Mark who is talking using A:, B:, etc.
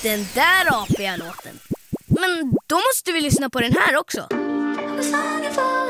A: Den där apiga låten. Men då måste vi lyssna på den här också.